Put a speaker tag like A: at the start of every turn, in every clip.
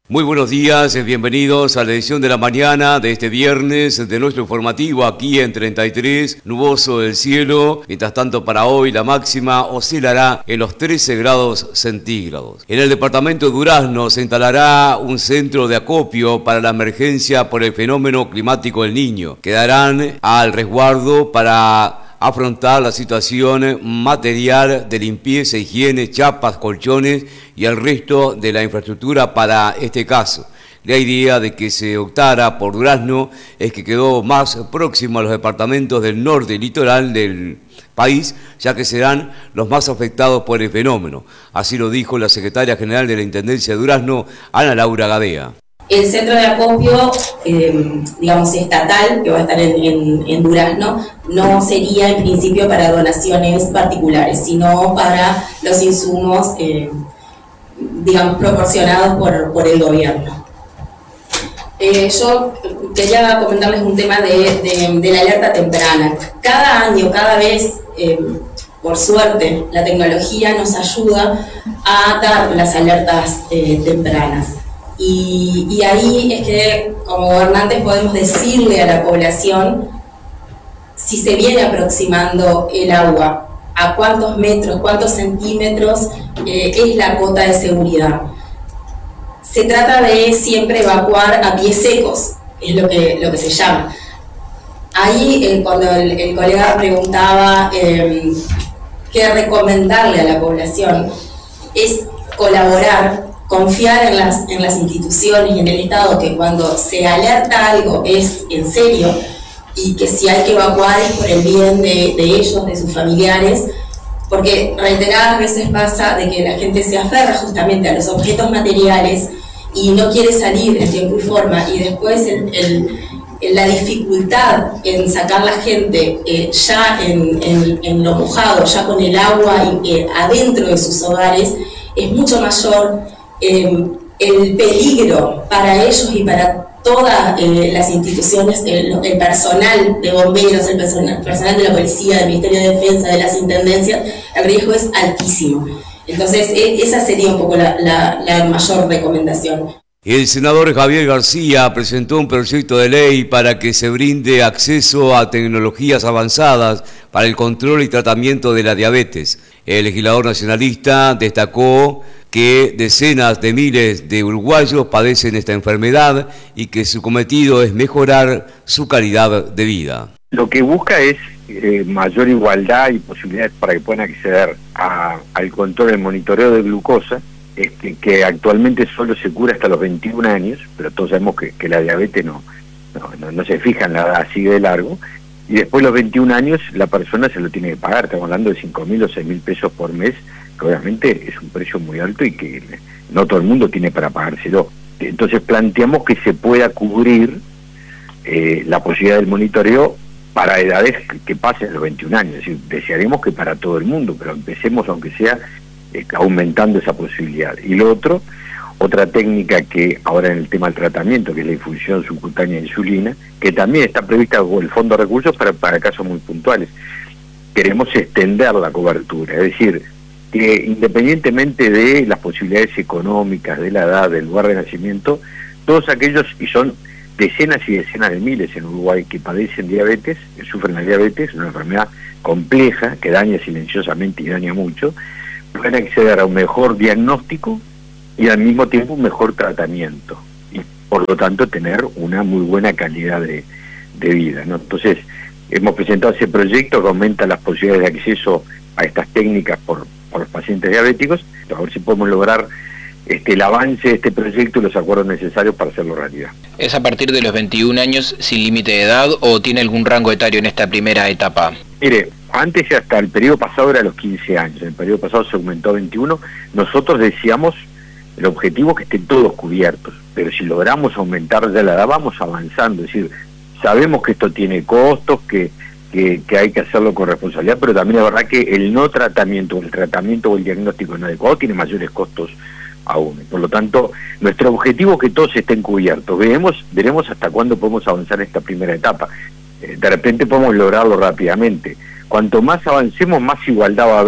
A: Muy buenos días, bienvenidos a la edición de la mañana de este viernes de nuestro informativo aquí en 33, nuboso el cielo. Mientras tanto, para hoy la máxima oscilará en los 13 grados centígrados. En el departamento de Durazno se instalará un centro de acopio para la emergencia por el fenómeno climático del Niño. Quedarán al resguardo para afrontar la situación material de limpieza, higiene, chapas, colchones y el resto de la infraestructura para este caso. La idea de que se optara por Durazno es que quedó más próximo a los departamentos del norte y litoral del país, ya que serán los más afectados por el fenómeno. Así lo dijo la secretaria general de la Intendencia de Durazno, Ana Laura Gadea.
B: El centro de acopio, estatal, que va a estar en Durazno, no sería en principio para donaciones particulares, sino para los insumos, proporcionados por el gobierno. Yo quería comentarles un tema de la alerta temprana. Cada año, cada vez, por suerte, la tecnología nos ayuda a dar las alertas tempranas. Y ahí es que como gobernantes podemos decirle a la población si se viene aproximando el agua, a cuántos metros, cuántos centímetros es la cota de seguridad. Se trata de siempre evacuar a pies secos, es lo que se llama. Ahí cuando el colega preguntaba qué recomendarle a la población, es colaborar, confiar en las instituciones y en el Estado, que cuando se alerta algo es en serio y que si hay que evacuar es por el bien de ellos, de sus familiares, porque reiteradas veces pasa de que la gente se aferra justamente a los objetos materiales y no quiere salir en tiempo y forma, y después la dificultad en sacar la gente ya en lo mojado, ya con el agua adentro de sus hogares, es mucho mayor. El peligro para ellos y para todas las instituciones, el personal de bomberos, el personal de la policía, del Ministerio de Defensa, de las intendencias, el riesgo es altísimo. Entonces, esa sería un poco la mayor recomendación.
A: El senador Javier García presentó un proyecto de ley para que se brinde acceso a tecnologías avanzadas para el control y tratamiento de la diabetes. El legislador nacionalista destacó que decenas de miles de uruguayos padecen esta enfermedad y que su cometido es mejorar su calidad de vida.
C: Lo que busca es mayor igualdad y posibilidades para que puedan acceder al control del monitoreo de glucosa, que actualmente solo se cura hasta los 21 años, pero todos sabemos que la diabetes no se fija en la edad así de largo, y después de los 21 años la persona se lo tiene que pagar. Estamos hablando de 5.000 o 6.000 pesos por mes, que obviamente es un precio muy alto y que no todo el mundo tiene para pagárselo. Entonces planteamos que se pueda cubrir la posibilidad del monitoreo para edades que pasen los 21 años. Es decir, desearemos que para todo el mundo, pero empecemos aunque sea aumentando esa posibilidad. Y lo otro, otra técnica que ahora en el tema del tratamiento, que es la infusión subcutánea de insulina, que también está prevista con el Fondo de Recursos para casos muy puntuales. Queremos extender la cobertura, es decir, que independientemente de las posibilidades económicas, de la edad, del lugar de nacimiento, todos aquellos, y son decenas y decenas de miles en Uruguay que padecen diabetes, que sufren la diabetes, una enfermedad compleja que daña silenciosamente y daña mucho, pueden acceder a un mejor diagnóstico y al mismo tiempo un mejor tratamiento, y por lo tanto tener una muy buena calidad de vida, ¿no? Entonces hemos presentado ese proyecto que aumenta las posibilidades de acceso a estas técnicas por los pacientes diabéticos, a ver si podemos lograr el avance de este proyecto y los acuerdos necesarios para hacerlo realidad.
D: ¿Es a partir de los 21 años sin límite de edad o tiene algún rango etario en esta primera etapa?
C: Mire, antes hasta el periodo pasado era los 15 años, en el periodo pasado se aumentó a 21, nosotros decíamos el objetivo es que estén todos cubiertos, pero si logramos aumentar ya la edad vamos avanzando, es decir, sabemos que esto tiene costos, que hay que hacerlo con responsabilidad, pero también es verdad que el no tratamiento, el tratamiento o el diagnóstico no adecuado tiene mayores costos aún. Por lo tanto, nuestro objetivo es que todos estén cubiertos. Veremos hasta cuándo podemos avanzar en esta primera etapa. De repente podemos lograrlo rápidamente. Cuanto más avancemos, más igualdad va a haber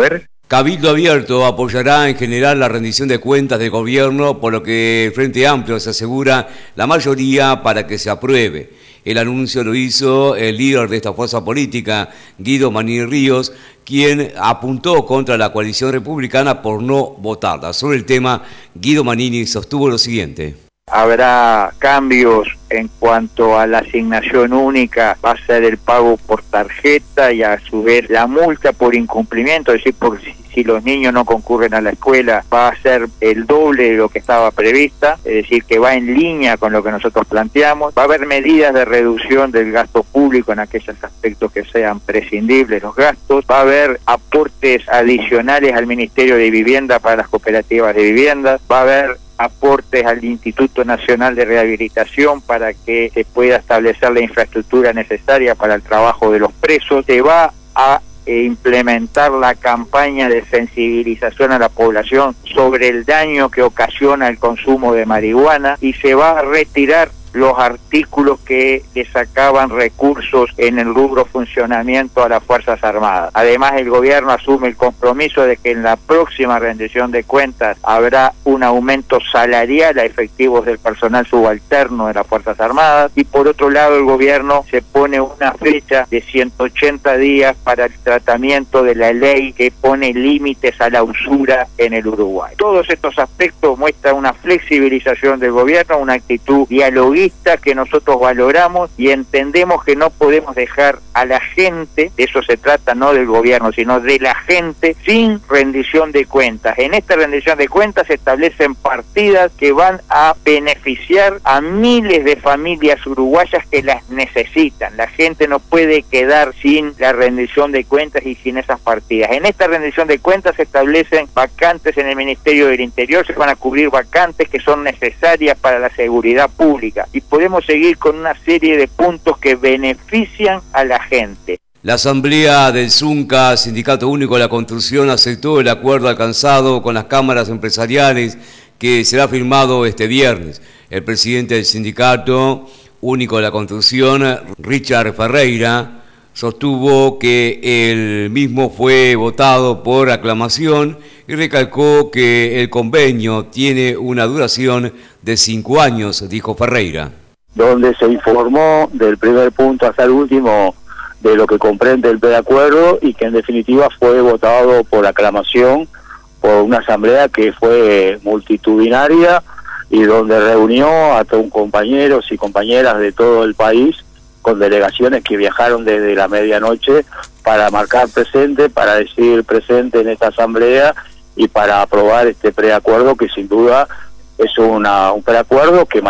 A: Cabildo Abierto apoyará en general la rendición de cuentas del gobierno, por lo que el Frente Amplio se asegura la mayoría para que se apruebe. El anuncio lo hizo el líder de esta fuerza política, Guido Manini Ríos, quien apuntó contra la coalición republicana por no votarla. Sobre el tema, Guido Manini sostuvo lo siguiente.
E: Habrá cambios en cuanto a la asignación única, va a ser el pago por tarjeta y a su vez la multa por incumplimiento, es decir, si los niños no concurren a la escuela va a ser el doble de lo que estaba prevista, es decir, que va en línea con lo que nosotros planteamos. Va a haber medidas de reducción del gasto público en aquellos aspectos que sean prescindibles los gastos, va a haber aportes adicionales al Ministerio de Vivienda para las cooperativas de viviendas, va a haber aportes al Instituto Nacional de Rehabilitación para que se pueda establecer la infraestructura necesaria para el trabajo de los presos, se va a implementar la campaña de sensibilización a la población sobre el daño que ocasiona el consumo de marihuana y se va a retirar los artículos que le sacaban recursos en el rubro funcionamiento a las Fuerzas Armadas. Además, el gobierno asume el compromiso de que en la próxima rendición de cuentas habrá un aumento salarial a efectivos del personal subalterno de las Fuerzas Armadas y por otro lado el gobierno se pone una fecha de 180 días para el tratamiento de la ley que pone límites a la usura en el Uruguay. Todos estos aspectos muestran una flexibilización del gobierno, una actitud dialoguista que nosotros valoramos y entendemos que no podemos dejar a la gente, de eso se trata, no del gobierno, sino de la gente, sin rendición de cuentas. En esta rendición de cuentas se establecen partidas que van a beneficiar a miles de familias uruguayas que las necesitan. La gente no puede quedar sin la rendición de cuentas y sin esas partidas. En esta rendición de cuentas se establecen vacantes en el Ministerio del Interior, se van a cubrir vacantes que son necesarias para la seguridad pública. Y podemos seguir con una serie de puntos que benefician a la gente.
A: La Asamblea del Zunca, Sindicato Único de la Construcción, aceptó el acuerdo alcanzado con las cámaras empresariales que será firmado este viernes. El presidente del Sindicato Único de la Construcción, Richard Ferreira, sostuvo que el mismo fue votado por aclamación y recalcó que el convenio tiene una duración de 5 años, dijo Ferreira.
F: Donde se informó del primer punto hasta el último de lo que comprende el preacuerdo y que en definitiva fue votado por aclamación por una asamblea que fue multitudinaria y donde reunió a todos compañeros y compañeras de todo el país con delegaciones que viajaron desde la medianoche para marcar presente, para decir presente en esta asamblea y para aprobar este preacuerdo que sin duda es un preacuerdo que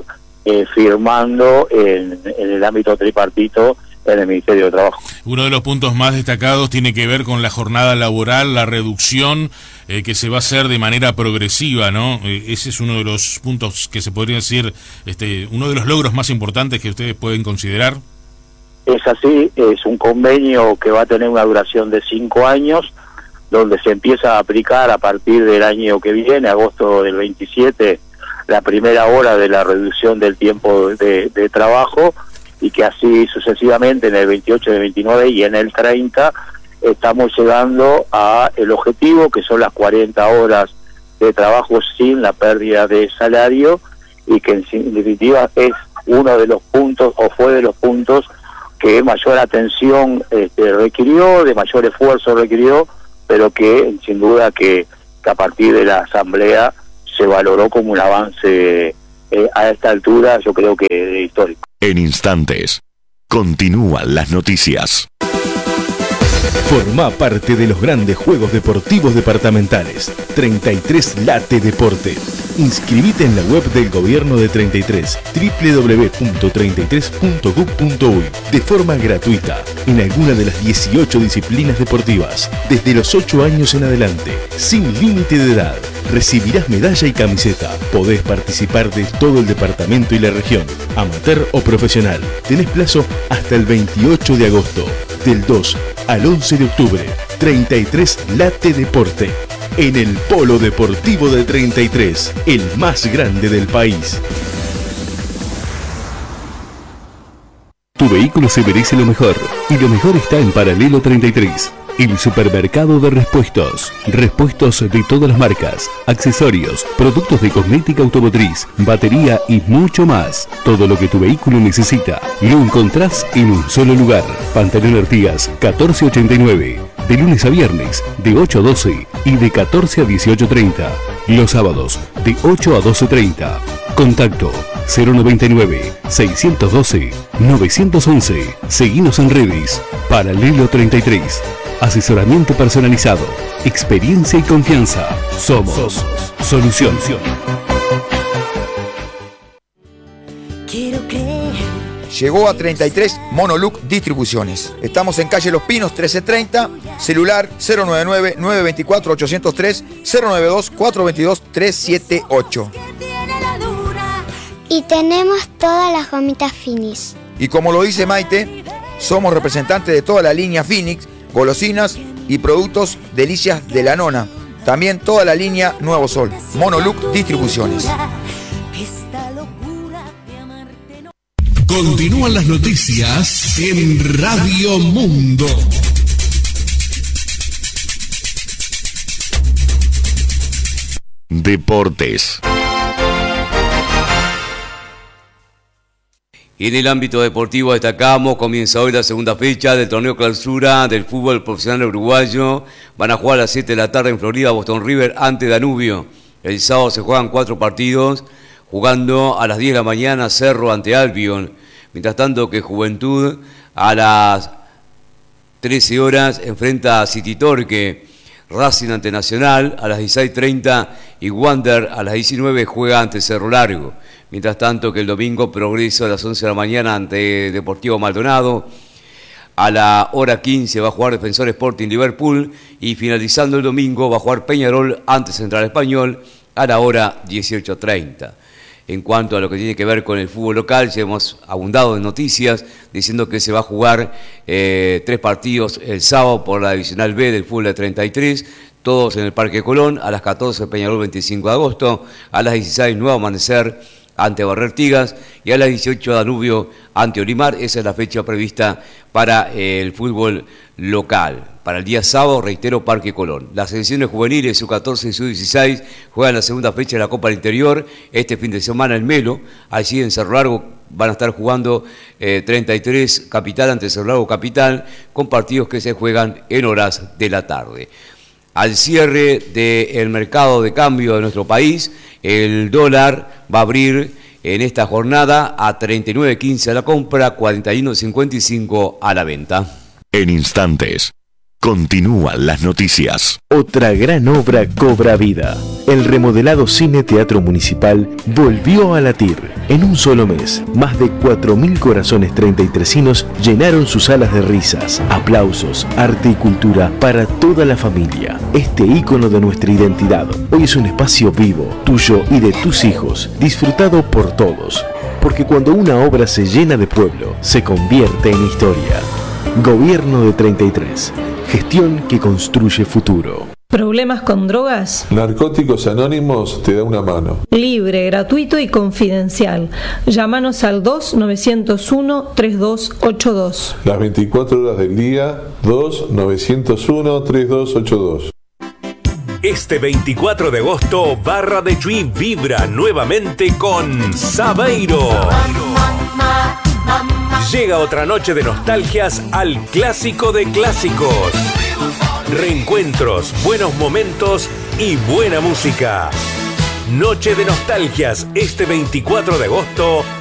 F: firmando en el ámbito tripartito en el Ministerio de Trabajo.
G: Uno de los puntos más destacados tiene que ver con la jornada laboral, la reducción que se va a hacer de manera progresiva, ¿no? Ese es uno de los puntos que se podría decir, uno de los logros más importantes que ustedes pueden considerar.
F: Es así, es un convenio que va a tener una duración de 5 años, donde se empieza a aplicar a partir del año que viene, agosto del 27, la primera hora de la reducción del tiempo de trabajo, y que así sucesivamente en el 28, el 29 y en el 30 estamos llegando a el objetivo, que son las 40 horas de trabajo sin la pérdida de salario, y que en definitiva es uno de los puntos, o fue de los puntos que mayor atención requirió, de mayor esfuerzo requirió, pero que sin duda que a partir de la asamblea se valoró como un avance a esta altura, yo creo que histórico.
H: En instantes, continúan las noticias.
I: Forma parte de los grandes Juegos Deportivos Departamentales. 33 Late Deporte. Inscribite en la web del Gobierno de 33, www.33.gov.uy, de forma gratuita, en alguna de las 18 disciplinas deportivas, desde los 8 años en adelante, sin límite de edad. Recibirás medalla y camiseta. Podés participar de todo el departamento y la región, amateur o profesional. Tenés plazo hasta el 28 de agosto, del 2 al 11 de octubre. 33 Late Deporte, en el Polo Deportivo de 33, el más grande del país.
J: Tu vehículo se merece lo mejor, y lo mejor está en Paralelo 33.
I: El supermercado de repuestos. Repuestos de todas las marcas, accesorios, productos de cosmética automotriz, batería y mucho más. Todo lo que tu vehículo necesita lo encontrás en un solo lugar. Pantalón Artigas 1489. De lunes a viernes, de 8 a 12 y de 14 a 18:30. Los sábados, de 8 a 12:30. Contacto 099-612-911. Seguinos en redes. Paralelo 33. Asesoramiento personalizado, experiencia y confianza. Somos Solución.
J: Quiero creer. Llegó a 33 Monoluc Distribuciones. Estamos en calle Los Pinos 1330, celular 099-924-803, 092-422-378.
K: Y tenemos todas las gomitas Phoenix.
J: Y como lo dice Maite, somos representantes de toda la línea Phoenix, golosinas y productos delicias de la nona. También toda la línea Nuevo Sol. Monoluc Distribuciones.
H: Continúan las noticias en Radio Mundo. Deportes.
A: Y en el ámbito deportivo destacamos, comienza hoy la segunda fecha del torneo clausura del fútbol profesional uruguayo. Van a jugar a las 7 de la tarde en Florida, Boston River ante Danubio. El sábado se juegan 4 partidos, jugando a las 10 de la mañana Cerro ante Albion. Mientras tanto que Juventud a las 13 horas enfrenta a City Torque. Racing ante Nacional a las 16:30 y Wander a las 19 juega ante Cerro Largo. Mientras tanto que el domingo Progreso a las 11 de la mañana ante Deportivo Maldonado. A la hora 15 va a jugar Defensor Sporting Liverpool y finalizando el domingo va a jugar Peñarol ante Central Español a la hora 18:30. En cuanto a lo que tiene que ver con el fútbol local, ya hemos abundado en noticias diciendo que se va a jugar 3 partidos el sábado por la Divisional B del fútbol de 33, todos en el Parque Colón, a las 14 Peñarol 25 de agosto, a las 16 Nuevo Amanecer ante Barrer Tigas y a las 18 Danubio ante Olimar. Esa es la fecha prevista para el fútbol local. Para el día sábado, reitero, Parque Colón. Las selecciones juveniles, Sub-14 y Sub-16, juegan la segunda fecha de la Copa del Interior. Este fin de semana en Melo, allí en Cerro Largo, van a estar jugando 33 Capital ante Cerro Largo Capital, con partidos que se juegan en horas de la tarde. Al cierre del mercado de cambio de nuestro país, el dólar va a abrir en esta jornada a 39.15 a la compra, 41.55 a la venta.
H: En instantes, continúan las noticias.
I: Otra gran obra cobra vida. El remodelado Cine Teatro Municipal volvió a latir. En un solo mes, más de 4.000 corazones 33inos llenaron sus salas de risas, aplausos, arte y cultura para toda la familia. Este ícono de nuestra identidad hoy es un espacio vivo, tuyo y de tus hijos, disfrutado por todos. Porque cuando una obra se llena de pueblo, se convierte en historia. Gobierno de 33. Gestión que construye futuro.
L: ¿Problemas con drogas?
M: Narcóticos Anónimos te da una mano.
L: Libre, gratuito y confidencial. Llámanos al 2-901-3282.
M: Las 24 horas del día, 2-901-3282.
N: Este 24 de agosto, Barra de Chuy vibra nuevamente con Sabeiro. Llega otra noche de nostalgias al clásico de clásicos. Reencuentros, buenos momentos y buena música. Noche de nostalgias este 24 de agosto